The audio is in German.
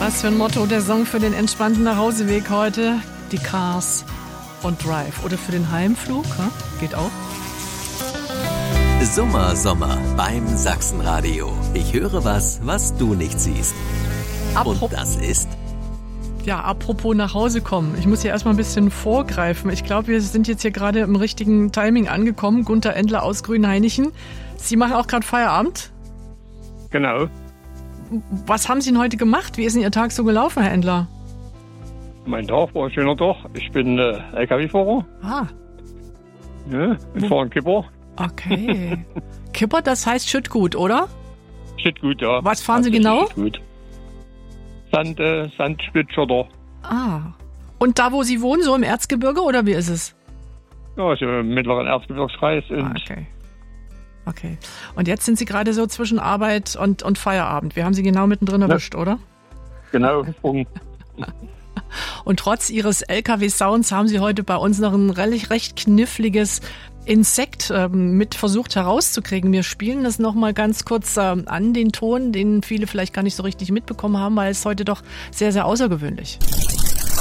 Was für ein Motto, der Song für den entspannten Nachhauseweg heute. Die Cars und Drive. Oder für den Heimflug, geht auch. Sommer beim Sachsenradio. Ich höre was du nicht siehst. Und das ist... Ja, apropos nach Hause kommen. Ich muss hier erstmal ein bisschen vorgreifen. Ich glaube, wir sind jetzt hier gerade im richtigen Timing angekommen. Gunter Endler aus Grünhainichen. Sie machen auch gerade Feierabend? Genau. Was haben Sie denn heute gemacht? Wie ist denn Ihr Tag so gelaufen, Herr Endler? Mein Tag war ein schöner Tag. Ich bin LKW-Fahrer. Ah. Ja, ich fahre einen Kipper. Okay. Kipper, das heißt Schüttgut, oder? Schüttgut, ja. Was fahren Sie genau? Schüttgut. Sandspittschotter. Ah. Und da, wo Sie wohnen, so im Erzgebirge, oder wie ist es? Ja, also im mittleren Erzgebirgskreis. Okay. Und jetzt sind Sie gerade so zwischen Arbeit und Feierabend. Wir haben Sie genau mittendrin erwischt, oder? Genau. Und trotz Ihres LKW-Sounds haben Sie heute bei uns noch ein recht kniffliges Insekt mit versucht herauszukriegen. Wir spielen das nochmal ganz kurz an, den Ton, den viele vielleicht gar nicht so richtig mitbekommen haben, weil es heute doch sehr, sehr außergewöhnlich ist.